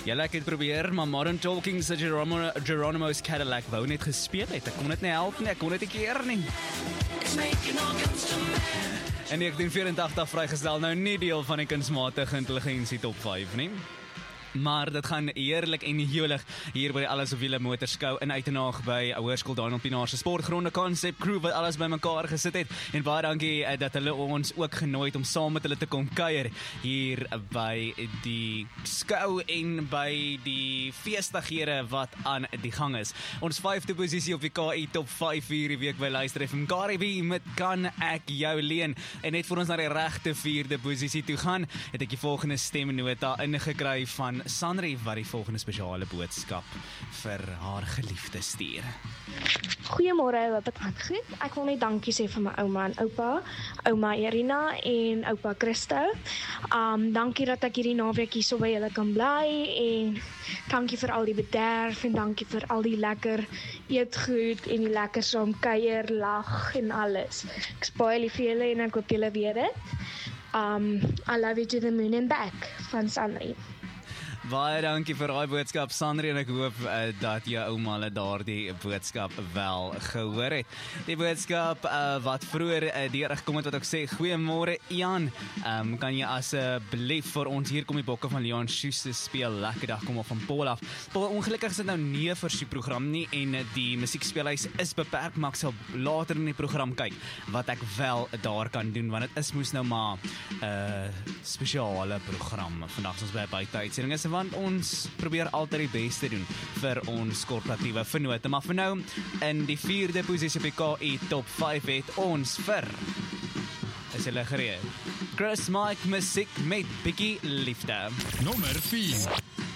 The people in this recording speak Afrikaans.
Julle het probeer, maar Modern Talking se Geronimo's Cadillac wou net gespeel het. Ek kon dit nie help nie, ek kon dit nie keer nie. En 1984 vrygestel, nou nie deel van die kunsmatige intelligensie top 5 nie. Maar dit gaan heerlik en heerlik hier by die Alles op Wiele Motorskou in Uitenaag by Hoërskool Daniel Pienaar se sportgronde Concept Crew wat alles bymekaar gesit het. En baie dankie dat hulle ons ook genooi het om saam met hulle te kom kuier hier by die skou en by die feestighede wat aan die gang is. Ons 5de posisie op die KI top 5 hierdie week by Luister FM. Gary B met Kan Ek Jou Leen. En net voor ons na die regte 4de posisie toe gaan, het ek die volgende stemnota ingekry van Sanri wat die volgende spesiale boodskap vir haar geliefde stuur. Goeiemôre, hoop dit gaan goed. Ek wil net dankie sê vir my ouma en oupa, ouma Irina en oupa Christo. Dankie dat ek hierdie naweek hier so by julle kan bly en dankie vir al die bederf en dankie vir al die lekker eetgoed en die lekker saam kuier, lag en alles. Ek is baie lief vir julle en ek hoop julle weet dit. I love you to the moon and back van Sanri. Baie dankie vir daai boodskap, Sandri, en ek hoop dat jou ouma hulle daardie boodskap wel gehoor het. Die boodskap wat vroeër deurgekom het wat ek sê, goeiemôre Ian, kan jy asseblief vir ons, hier kom die bokke van Leon Schuster speel, lekker dag kom op van Paul af. Paul, ongelukkig is dit nou nie 'n versieprogram nie en die musiekspeelhuis is beperk, maar ek sal later in die program kyk wat ek wel daar kan doen, want dit is moes nou maar spesiale program. Vandag ons by buiteuitsending is, want ons probeer altyd die beste doen vir ons korporatiewe vennote. Maar vir nou, in die 4de posisie op die KI top 5 het ons vir, is hulle gereed, Chris Mike musiek met bietjie liefde. Nommer 4.